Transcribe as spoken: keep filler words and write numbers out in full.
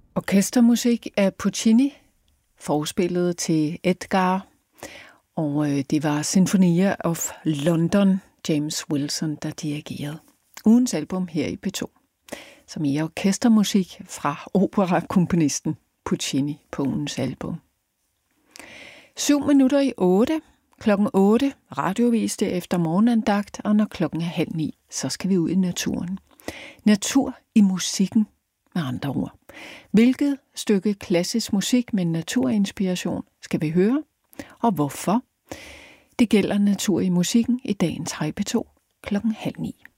Orkestermusik af Puccini, forspillet til Edgar, og det var Sinfonia of London, James Wilson, der dirigerede. Ugens album her i P to, som er orkestermusik fra operakomponisten Puccini på ugens album. Syv minutter i otte. Klokken otte radiovis det efter morgenandagt, og når klokken er halv ni, så skal vi ud i naturen. Natur i musikken, med andre ord. Hvilket stykke klassisk musik med naturinspiration skal vi høre, og hvorfor? Det gælder natur i musikken i dagens Hej P to klokken halv ni.